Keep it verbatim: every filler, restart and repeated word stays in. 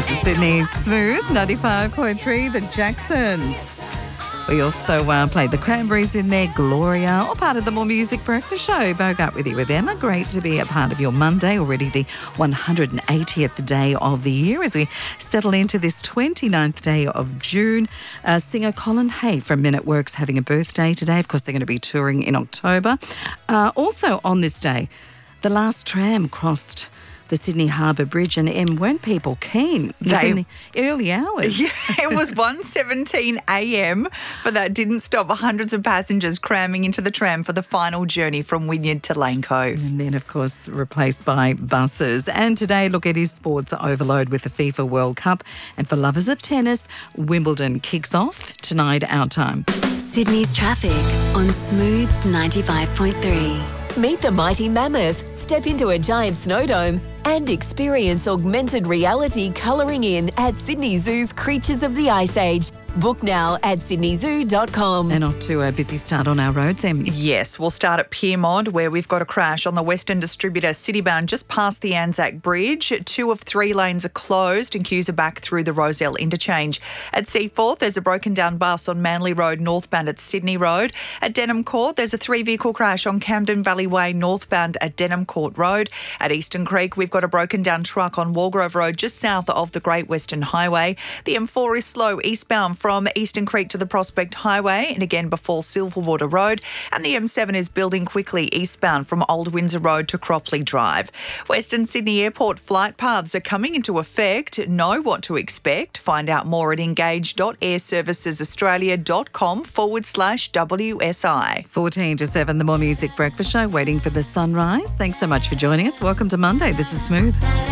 This is Sydney's Smooth, ninety-five point three, the Jacksons. We also uh, played the Cranberries in there, Gloria, all part of the More Music Breakfast Show. Bogut with you with Emma. Great to be a part of your Monday, already the one hundred eightieth day of the year as we settle into this twenty-ninth day of June. Uh, singer Colin Hay from Men at Work's having a birthday today. Of course, they're going to be touring in October. Uh, also on this day, the last tram crossed the Sydney Harbour Bridge, and M, weren't people keen? It was They- in the early hours. Yeah, it was one seventeen a m, but that didn't stop hundreds of passengers cramming into the tram for the final journey from Wynyard to Lane Cove. And then, of course, replaced by buses. And today, look, it is sports overload with the FIFA World Cup. And for lovers of tennis, Wimbledon kicks off tonight our time. Sydney's traffic on Smooth ninety-five point three. Meet the mighty mammoth, step into a giant snow dome, and experience augmented reality colouring in at Sydney Zoo's Creatures of the Ice Age. Book now at sydney zoo dot com. And off to a busy start on our roads, Em. Yes, we'll start at Pyrmont, where we've got a crash on the Western Distributor citybound just past the Anzac Bridge. Two of three lanes are closed and queues are back through the Rozelle interchange. At Seaforth, there's a broken down bus on Manly Road northbound at Sydney Road. At Denham Court, there's a three vehicle crash on Camden Valley Way northbound at Denham Court Road. At Eastern Creek, we've got a broken down truck on Walgrove Road just south of the Great Western Highway. The M four is slow eastbound from Eastern Creek to the Prospect Highway and again before Silverwater Road. And the M seven is building quickly eastbound from Old Windsor Road to Cropley Drive. Western Sydney Airport flight paths are coming into effect. Know what to expect. Find out more at engage.airservicesaustralia.com forward slash WSI. fourteen to seven, the More Music Breakfast Show, waiting for the sunrise. Thanks so much for joining us. Welcome to Monday. This is Smooth.